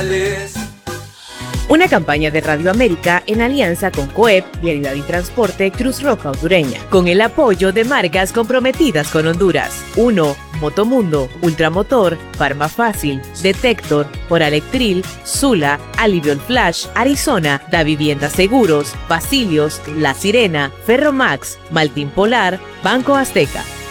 Nacionales. Una campaña de Radio América en alianza con COEP, Vialidad y Transporte Cruz Roja Hondureña, con el apoyo de marcas comprometidas con Honduras. 1. Motomundo, Ultramotor, Farma Fácil, Detector, Oralectril, Sula, Aliviol Flash, Arizona, Da Vivienda Seguros, Basilios, La Sirena, Ferromax, Maltín Polar, Banco Azteca.